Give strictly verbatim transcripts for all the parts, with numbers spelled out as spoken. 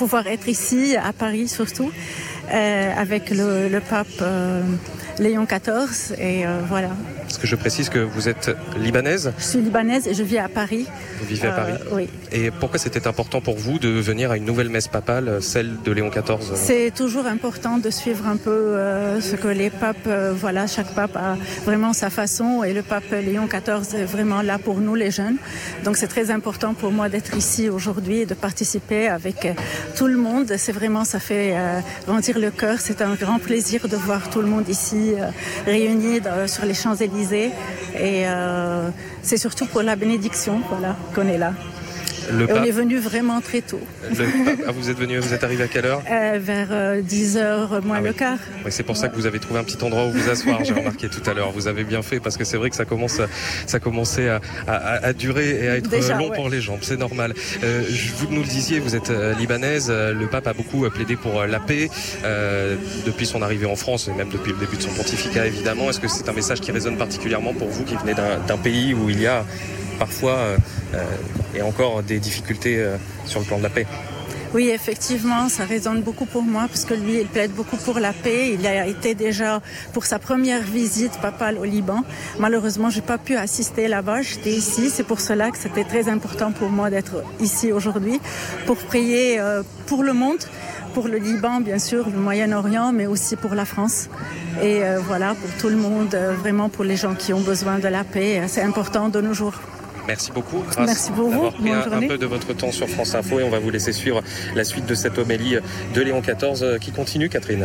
pouvoir être ici, à Paris surtout, euh, avec le, le pape euh, Léon quatorze. Et euh, voilà. Est-ce que je précise que vous êtes libanaise ? Je suis libanaise et je vis à Paris. Vous vivez à Paris ? euh, Oui. Et pourquoi c'était important pour vous de venir à une nouvelle messe papale, celle de Léon quatorze ? C'est toujours important de suivre un peu euh, ce que les papes, euh, voilà, chaque pape a vraiment sa façon et le pape Léon quatorze est vraiment là pour nous les jeunes. Donc c'est très important pour moi d'être ici aujourd'hui et de participer avec euh, tout le monde. C'est vraiment, ça fait euh, grandir le cœur. C'est un grand plaisir de voir tout le monde ici euh, réunis dans, sur les Champs-Élysées et euh, c'est surtout pour la bénédiction, voilà, qu'on est là. Le et pape... on est venu vraiment très tôt. Le pape... ah, vous êtes venu, vous êtes arrivé à quelle heure ? euh, Vers euh, dix heures moins ah, le oui. quart. Oui, c'est pour ça que vous avez trouvé un petit endroit où vous asseoir, j'ai remarqué tout à l'heure. Vous avez bien fait parce que c'est vrai que ça commence, à, ça commençait à, à, à durer et à être Déjà, long ouais. pour les jambes, c'est normal. Euh, vous nous le disiez, vous êtes libanaise, le pape a beaucoup plaidé pour la paix euh, depuis son arrivée en France et même depuis le début de son pontificat évidemment. Est-ce que c'est un message qui résonne particulièrement pour vous qui venez d'un, d'un pays où il y a parfois euh, et encore des difficultés euh, sur le plan de la paix ? Oui, effectivement, ça résonne beaucoup pour moi parce que lui, il plaide beaucoup pour la paix. Il a été déjà pour sa première visite papale au Liban. Malheureusement, j'ai pas pu assister là-bas. J'étais ici. C'est pour cela que c'était très important pour moi d'être ici aujourd'hui pour prier euh, pour le monde, pour le Liban, bien sûr, le Moyen-Orient, mais aussi pour la France. Et euh, voilà, pour tout le monde, euh, vraiment pour les gens qui ont besoin de la paix. C'est important de nos jours. Merci beaucoup, grâce Merci pour d'avoir vous. pris Bonne un, un peu de votre temps sur France Info et on va vous laisser suivre la suite de cette homélie de Léon quatorze qui continue, Catherine.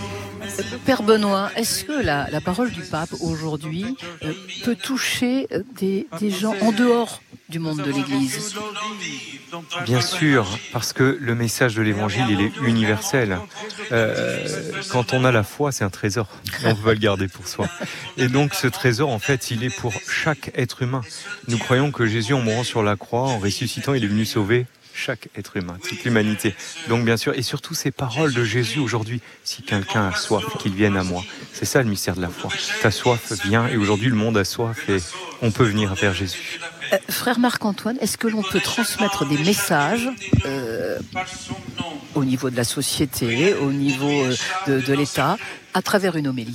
Père Benoît, est-ce que la, la parole du pape aujourd'hui euh, peut toucher des, des gens en dehors du monde de l'Église ? Bien sûr, parce que le message de l'Évangile, il est universel. Euh, quand on a la foi, c'est un trésor. On peut pas le garder pour soi. Et donc, ce trésor, en fait, il est pour chaque être humain. Nous croyons que Jésus, en mourant sur la croix, en ressuscitant, il est venu sauver chaque être humain, toute l'humanité. Donc bien sûr, et surtout ces paroles de Jésus aujourd'hui, si quelqu'un a soif, qu'il vienne à moi. C'est ça le mystère de la foi. Ta soif vient et aujourd'hui le monde a soif et on peut venir vers Jésus. Euh, frère Marc-Antoine, est-ce que l'on peut transmettre des messages euh, au niveau de la société, au niveau euh, de, de l'État, à travers une homélie ?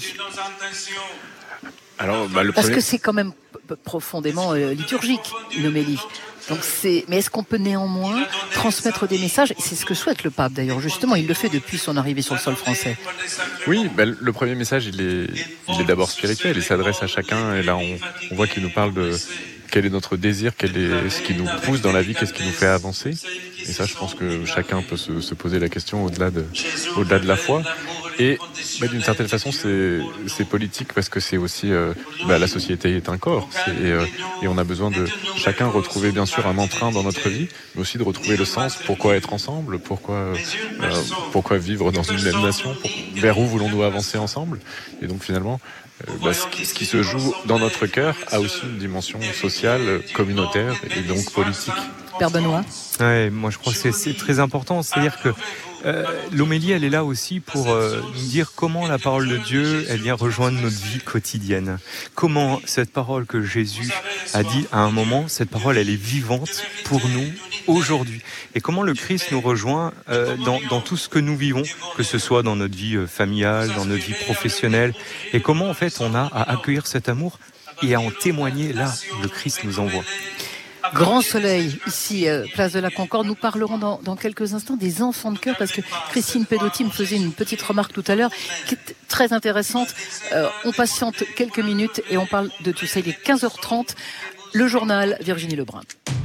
Alors, bah, le Parce premier... que c'est quand même p- profondément euh, liturgique, une homélie. Donc c'est, mais est-ce qu'on peut néanmoins transmettre des messages ? Et c'est ce que souhaite le pape d'ailleurs, justement, il le fait depuis son arrivée sur le sol français. Oui, bah, le premier message, il est, il est d'abord spirituel, il s'adresse à chacun, et là on, on voit qu'il nous parle de quel est notre désir, quel est ce qui nous pousse dans la vie, qu'est-ce qui nous fait avancer. Et ça, je pense que chacun peut se, se poser la question au-delà de, au-delà de la foi. Et bah, d'une certaine façon, c'est, c'est politique parce que c'est aussi euh, bah, la société est un corps c'est, et, euh, et on a besoin de chacun retrouver bien sûr un emprunt dans notre vie, mais aussi de retrouver le sens. Pourquoi être ensemble ? Pourquoi euh, pourquoi vivre dans une même nation ? Pour, vers où voulons-nous avancer ensemble ? Et donc finalement, euh, bah, ce, qui, ce qui se joue dans notre cœur a aussi une dimension sociale, communautaire et donc politique. Père Benoît ? Ouais, moi je crois que c'est, c'est très important. C'est-à-dire que euh, l'homélie, elle est là aussi pour euh, nous dire comment la parole de Dieu, elle vient rejoindre notre vie quotidienne. Comment cette parole que Jésus a dit à un moment, cette parole, elle est vivante pour nous aujourd'hui. Et comment le Christ nous rejoint euh, dans, dans tout ce que nous vivons, que ce soit dans notre vie familiale, dans notre vie professionnelle. Et comment en fait on a à accueillir cet amour et à en témoigner là où le Christ nous envoie. Grand soleil, ici, euh, place de la Concorde. Nous parlerons dans, dans quelques instants des enfants de cœur, parce que Christine Pedotti me faisait une petite remarque tout à l'heure qui est très intéressante. Euh, on patiente quelques minutes et on parle de tout ça. Il est quinze heures trente. Le journal, Virginie Lebrun.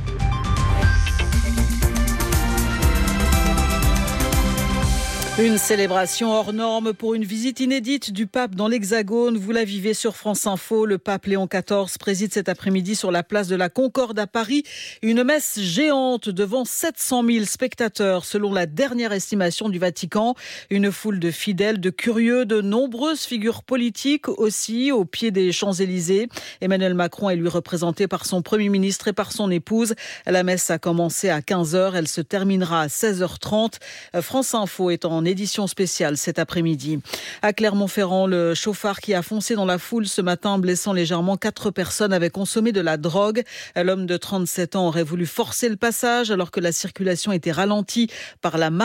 Une célébration hors norme pour une visite inédite du pape dans l'Hexagone. Vous la vivez sur France Info. Le pape Léon quatorze préside cet après-midi sur la place de la Concorde à Paris une messe géante devant sept cent mille spectateurs selon la dernière estimation du Vatican. Une foule de fidèles, de curieux, de nombreuses figures politiques aussi au pied des Champs-Élysées. Emmanuel Macron est lui représenté par son Premier ministre et par son épouse. La messe a commencé à quinze heures. Elle se terminera à seize heures trente. France Info est en édition spéciale cet après-midi. À Clermont-Ferrand, le chauffard qui a foncé dans la foule ce matin, blessant légèrement quatre personnes, avait consommé de la drogue. L'homme de trente-sept ans aurait voulu forcer le passage alors que la circulation était ralentie par la marche